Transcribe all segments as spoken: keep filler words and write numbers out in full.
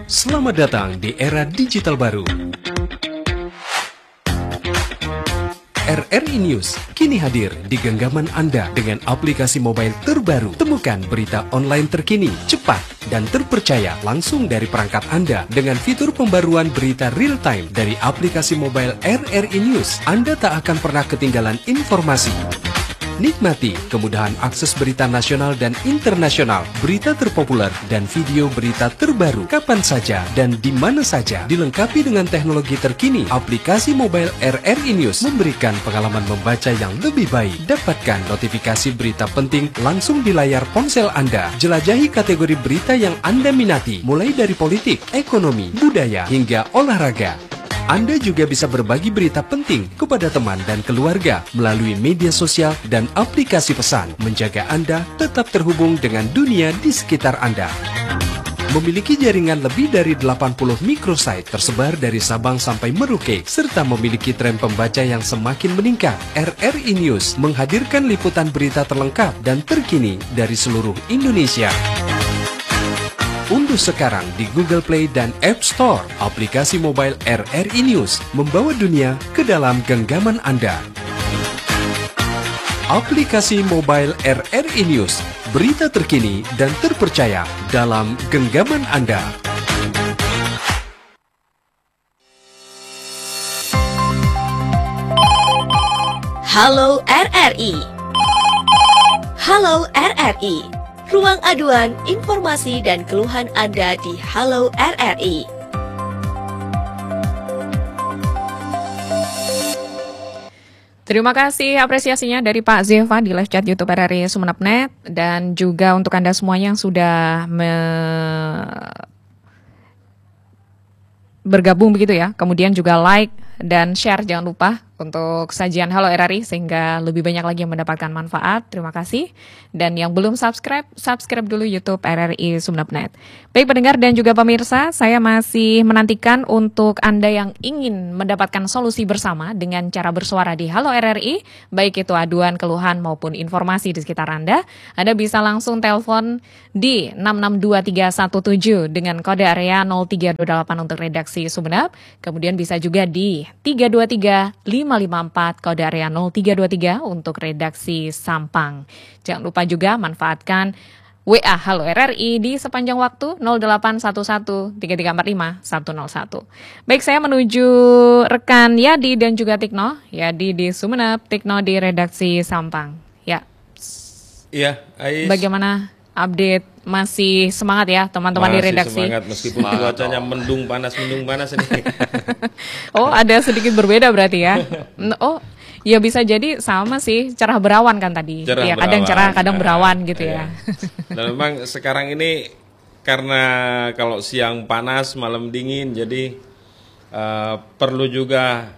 Selamat datang di era digital baru. R R I News kini hadir di genggaman Anda dengan aplikasi mobile terbaru. Temukan berita online terkini, cepat, dan terpercaya langsung dari perangkat Anda dengan fitur pembaruan berita real time dari aplikasi mobile R R I News. Anda tak akan pernah ketinggalan informasi. Nikmati kemudahan akses berita nasional dan internasional, berita terpopuler, dan video berita terbaru kapan saja dan di mana saja. Dilengkapi dengan teknologi terkini, aplikasi mobile R R I News memberikan pengalaman membaca yang lebih baik. Dapatkan notifikasi berita penting langsung di layar ponsel Anda. Jelajahi kategori berita yang Anda minati, mulai dari politik, ekonomi, budaya, hingga olahraga. Anda juga bisa berbagi berita penting kepada teman dan keluarga melalui media sosial dan aplikasi pesan, menjaga Anda tetap terhubung dengan dunia di sekitar Anda. Memiliki jaringan lebih dari delapan puluh microsite tersebar dari Sabang sampai Merauke, serta memiliki tren pembaca yang semakin meningkat. R R I News menghadirkan liputan berita terlengkap dan terkini dari seluruh Indonesia. Unduh sekarang di Google Play dan App Store aplikasi mobile R R I News, membawa dunia ke dalam genggaman Anda. Aplikasi mobile R R I News, berita terkini dan terpercaya dalam genggaman Anda. Halo R R I. Halo R R I. Ruang aduan, informasi, dan keluhan Anda di Halo R R I. Terima kasih apresiasinya dari Pak Zeva di live chat YouTube R R I Sumeneb titik net, dan juga untuk Anda semuanya yang sudah me... bergabung begitu ya. Kemudian juga like dan share, jangan lupa untuk sajian Halo R R I sehingga lebih banyak lagi yang mendapatkan manfaat. Terima kasih. Dan yang belum subscribe, subscribe dulu YouTube R R I Sumeneb titik net. Baik pendengar dan juga pemirsa, saya masih menantikan untuk Anda yang ingin mendapatkan solusi bersama dengan cara bersuara di Halo R R I, baik itu aduan, keluhan maupun informasi di sekitar Anda. Anda bisa langsung telepon di enam enam dua tiga satu tujuh dengan kode area nol tiga dua delapan untuk redaksi Sumeneb. Kemudian bisa juga di tiga dua tiga lima lima empat kode area nol tiga dua tiga untuk redaksi Sampang. Jangan lupa juga manfaatkan W A Halo R R I di sepanjang waktu nol delapan satu satu tiga tiga empat lima satu nol satu. Baik, saya menuju rekan Yadi dan juga Tikno. Yadi di Sumeneb, Tikno di redaksi Sampang. Ya. Iya, Ais. Bagaimana update? Masih semangat ya teman-teman di redaksi? Masih semangat meskipun cuacanya mendung panas, mendung panas ini. Oh, ada sedikit berbeda berarti ya. Oh, ya bisa jadi sama sih, cerah berawan kan tadi. Cerah ya, kadang berawan. cerah, kadang berawan gitu iya. ya. Dan memang sekarang ini karena kalau siang panas, malam dingin, jadi uh, perlu juga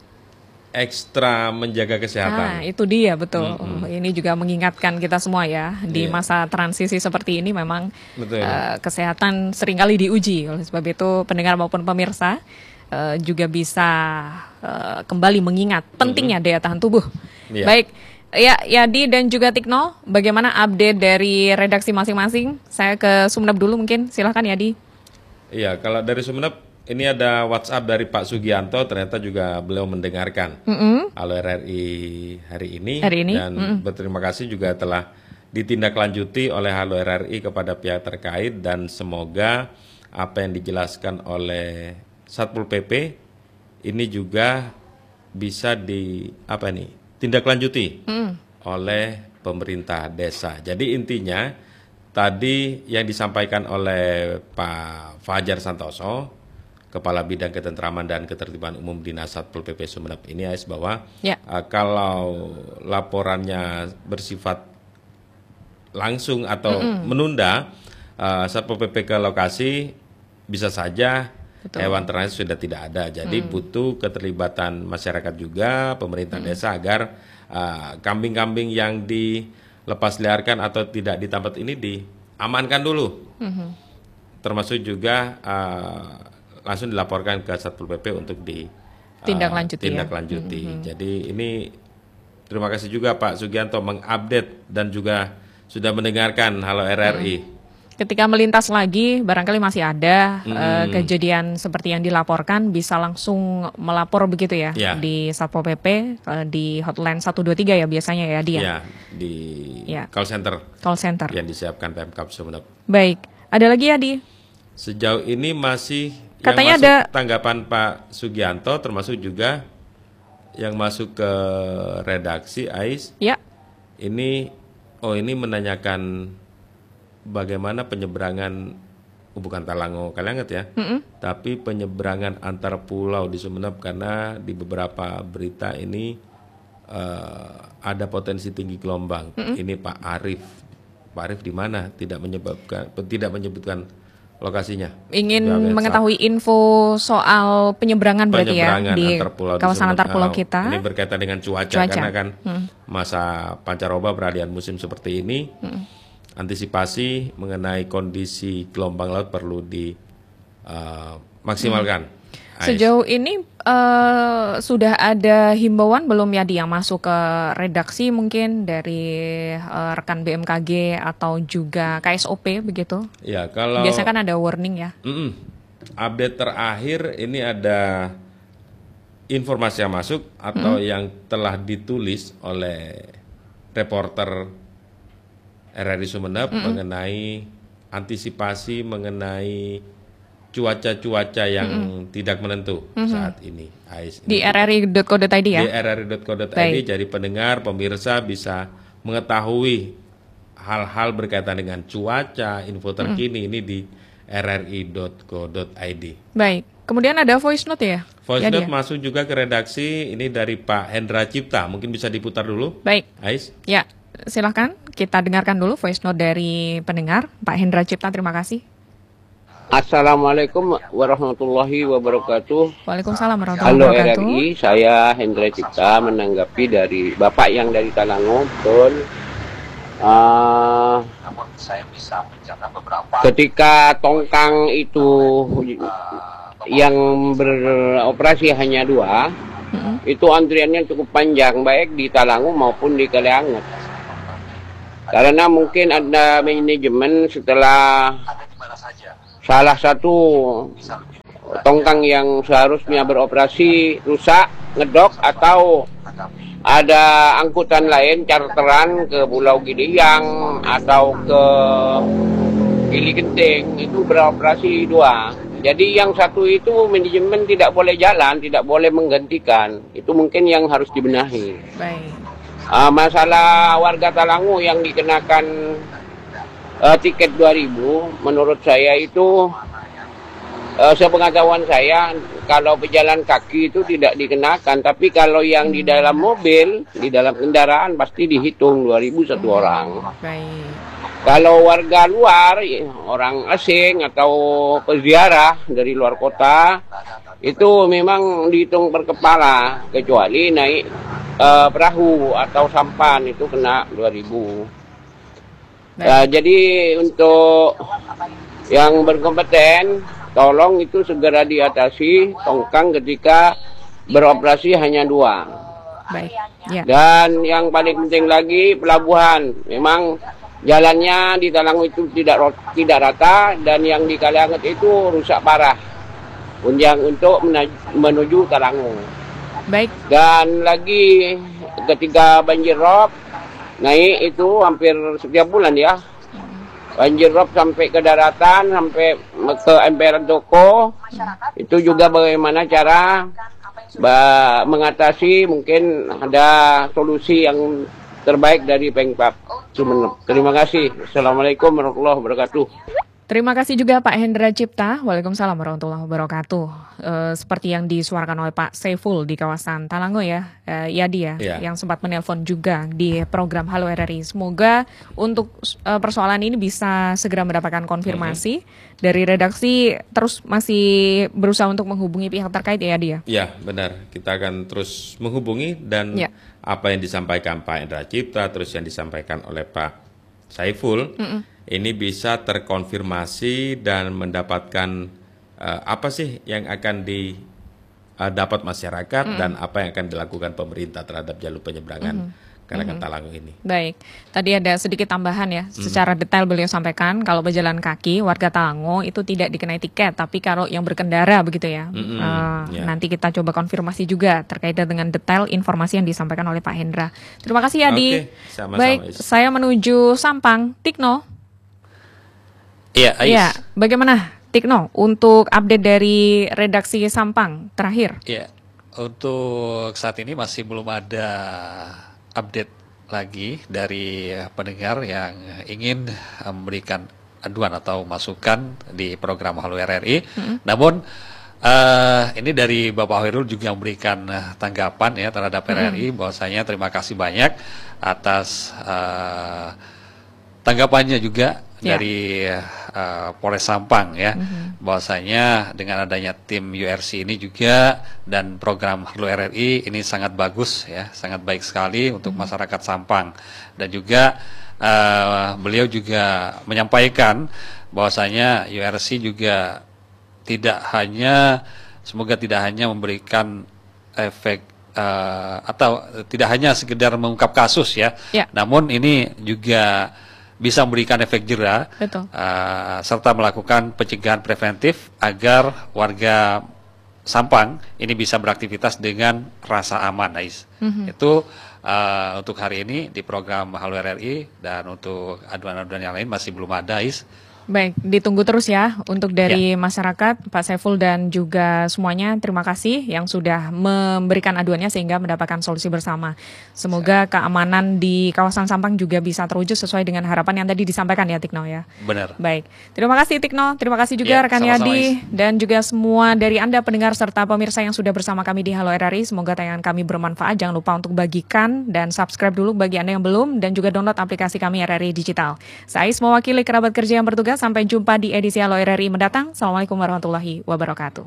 ekstra menjaga kesehatan. Nah, itu dia betul. Mm-hmm. Oh, ini juga mengingatkan kita semua ya, di yeah. masa transisi seperti ini memang uh, kesehatan seringkali diuji. Oleh sebab itu pendengar maupun pemirsa uh, juga bisa uh, kembali mengingat pentingnya mm-hmm. daya tahan tubuh. Yeah. Baik, ya Yadi dan juga Tikno, bagaimana update dari redaksi masing-masing? Saya ke Sumeneb dulu mungkin, silahkan Yadi. Iya, kalau dari Sumeneb ini ada WhatsApp dari Pak Sugianto, ternyata juga beliau mendengarkan mm-hmm. Halo R R I hari ini, hari ini? dan mm-hmm. berterima kasih juga telah ditindaklanjuti oleh Halo R R I kepada pihak terkait, dan semoga apa yang dijelaskan oleh Satpol P P ini juga bisa di apa nih tindaklanjuti mm. oleh pemerintah desa. Jadi intinya tadi yang disampaikan oleh Pak Fajar Santoso, Kepala Bidang Ketentraman dan Ketertiban Umum Dinas Satpol P P Sumeneb ini, Ais, bahwa ya. uh, kalau laporannya bersifat langsung atau mm-mm. menunda, uh, Satpol P P ke lokasi bisa saja Betul. hewan ternak sudah tidak ada. Jadi mm. butuh keterlibatan masyarakat juga, pemerintah mm. desa, agar uh, kambing-kambing yang dilepas liarkan atau tidak di tempat ini diamankan dulu. Mm-hmm. Termasuk juga uh, langsung dilaporkan ke Satpol P P untuk di tindaklanjuti. Uh, tindaklanjuti. Ya? Mm-hmm. Jadi ini terima kasih juga Pak Sugianto mengupdate dan juga sudah mendengarkan Halo R R I. Mm-hmm. ketika melintas lagi barangkali masih ada Hmm. eh, kejadian seperti yang dilaporkan, bisa langsung melapor begitu ya, Ya. di Satpol P P eh, di hotline satu dua tiga ya biasanya ya dia, Ya, di Ya. call center call center. yang disiapkan Pemkab Sumeneb. Baik, ada lagi ya di? Sejauh ini masih Katanya yang masuk ada- tanggapan Pak Sugianto, termasuk juga yang masuk ke redaksi Ais. Ya, Ini, oh ini menanyakan bagaimana penyeberangan, oh, bukan Talango Kalianget ya, mm-mm. tapi penyeberangan antar pulau di Sumeneb, karena di beberapa berita ini eh, ada potensi tinggi gelombang. Ini Pak Arif, Pak Arif di mana? Tidak menyebabkan, tidak menyebutkan lokasinya. ingin Sebagai mengetahui info soal penyeberangan berarti ya penyeberangan di antar pulau di kawasan Sumeneb. antar pulau Ah, kita. Ini berkaitan dengan cuaca, Cuaca. karena kan Hmm. masa pancaroba peralihan musim seperti ini, antisipasi mengenai kondisi gelombang laut perlu dimaksimalkan. Sejauh ini eh, sudah ada himbauan belum ya di yang masuk ke redaksi mungkin dari eh, rekan B M K G atau juga K S O P begitu? Ya, kalau Biasanya kan ada warning ya. Mm-mm. update terakhir ini ada informasi yang masuk atau yang telah ditulis oleh reporter R R I Sumeneb mengenai antisipasi mengenai cuaca-cuaca yang tidak menentu saat ini. Ais, Di ini r r i dot co dot i d ya? di r r i dot co dot i d, Baik. jadi pendengar, pemirsa bisa mengetahui hal-hal berkaitan dengan cuaca, info terkini ini di r r i dot co dot i d. Baik. Kemudian ada voice note ya? Voice Ya, note dia. masuk juga ke redaksi, ini dari Pak Hendra Cipta, mungkin bisa diputar dulu, Baik. Ais. Ya, silahkan kita dengarkan dulu voice note dari pendengar Pak Hendra Cipta. Terima kasih. Assalamualaikum warahmatullahi wabarakatuh. Waalaikumsalam warahmatullahi Halo wabarakatuh. R R I, saya Hendra Cipta menanggapi dari Bapak yang dari Talango, betul. Uh, ketika tongkang itu yang beroperasi hanya dua, itu antriannya cukup panjang, baik di Talango maupun di Kalianget. Karena mungkin ada manajemen setelah salah satu tongkang yang seharusnya beroperasi rusak, ngedok, atau ada angkutan lain charteran ke Pulau Gidiyang atau ke Gili Genting, itu beroperasi dua. Jadi yang satu itu manajemen tidak boleh jalan, tidak boleh menggantikan. Itu mungkin yang harus dibenahi. Baik. Uh, masalah warga Talango yang dikenakan uh, tiket dua ribu, menurut saya itu uh, sepengetahuan saya kalau pejalan kaki itu tidak dikenakan, tapi kalau yang di dalam mobil, di dalam kendaraan pasti dihitung dua ribu satu orang. Baik. Kalau warga luar, orang asing atau peziarah dari luar kota, itu memang dihitung per kepala, kecuali naik uh, perahu atau sampan itu kena dua ribu. Uh, jadi untuk yang berkompeten, tolong itu segera diatasi tongkang ketika beroperasi hanya dua. Baik. Ya. Dan yang paling penting lagi pelabuhan, memang jalannya di Talango itu tidak ro- tidak rata, dan yang di Kalianget itu rusak parah yang untuk mena- menuju Talango. Baik. Dan lagi ketika banjir rob naik itu hampir setiap bulan ya, banjir rob sampai ke daratan, sampai ke emperan toko, itu juga bagaimana cara ba- mengatasi, mungkin ada solusi yang terbaik dari Pemkab Sumeneb. Terima kasih. Assalamualaikum warahmatullahi wabarakatuh. Terima kasih juga Pak Hendra Cipta. Waalaikumsalam warahmatullahi wabarakatuh. E, seperti yang disuarakan oleh Pak Saiful di kawasan Talango ya, e, ya dia Ya. yang sempat menelpon juga di program Halo R R I. Semoga untuk e, persoalan ini bisa segera mendapatkan konfirmasi dari redaksi. Terus masih berusaha untuk menghubungi pihak terkait ya dia. Ya, benar. Kita akan terus menghubungi dan Ya. apa yang disampaikan Pak Hendra Cipta, terus yang disampaikan oleh Pak Saiful, ini bisa terkonfirmasi dan mendapatkan eh, apa sih yang akan didapat masyarakat dan apa yang akan dilakukan pemerintah terhadap jalur penyeberangan Karangan Mhm. Talango ini. Baik, tadi ada sedikit tambahan ya, secara detail beliau sampaikan kalau berjalan kaki warga Talango itu tidak dikenai tiket, tapi kalau yang berkendara begitu ya. Mm-mm, Eh, ya. Nanti kita coba konfirmasi juga terkait dengan detail informasi yang disampaikan oleh Pak Hendra. Terima kasih ya, Di. Oke, sama-sama, Baik, Is. saya menuju Sampang. Tikno, Iya, Ais. ya, bagaimana Tikno untuk update dari redaksi Sampang terakhir? Iya. Untuk saat ini masih belum ada update lagi dari pendengar yang ingin memberikan aduan atau masukan di program Halo R R I. Namun eh, ini dari Bapak Hoirul juga memberikan eh, tanggapan ya terhadap R R I, bahwasanya terima kasih banyak atas eh, tanggapannya juga Ya. dari eh, Polres Sampang ya, bahwasanya dengan adanya tim U R C ini juga dan program Halo R R I ini sangat bagus ya, sangat baik sekali untuk masyarakat Sampang. Dan juga eh, beliau juga menyampaikan bahwasanya U R C juga tidak hanya, semoga tidak hanya memberikan efek eh, atau tidak hanya sekedar mengungkap kasus ya, Ya. namun ini juga bisa memberikan efek jera Betul. eh, serta melakukan pencegahan preventif agar warga Sampang ini bisa beraktivitas dengan rasa aman, Ais. Itu eh, untuk hari ini di program Halo R R I, dan untuk aduan-aduan yang lain masih belum ada, Ais. Baik, ditunggu terus ya untuk dari masyarakat, Pak Saiful dan juga semuanya. Terima kasih yang sudah memberikan aduannya sehingga mendapatkan solusi bersama. Semoga keamanan di kawasan Sampang juga bisa terwujud sesuai dengan harapan yang tadi disampaikan ya, Tikno ya. Benar. Baik, terima kasih Tikno, terima kasih juga Ya, rekan sama-sama, Yadi dan juga semua dari Anda pendengar serta pemirsa yang sudah bersama kami di Halo R R I. Semoga tayangan kami bermanfaat. Jangan lupa untuk bagikan dan subscribe dulu bagi Anda yang belum, dan juga download aplikasi kami R R I Digital. Saya Ais mewakili kerabat kerja yang bertugas. Sampai jumpa di edisi Halo R R I mendatang. Assalamualaikum warahmatullahi wabarakatuh.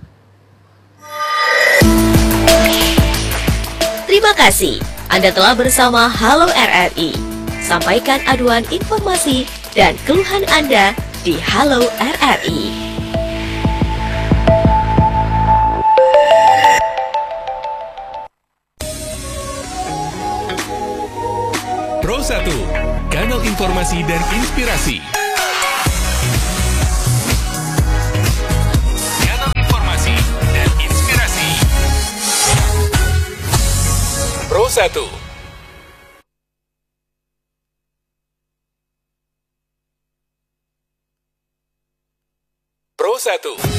Terima kasih Anda telah bersama Halo R R I. Sampaikan aduan informasi dan keluhan Anda di Halo R R I. Pro satu, kanal informasi dan inspirasi. Kanal informasi dan inspirasi. Pro satu. Pro satu.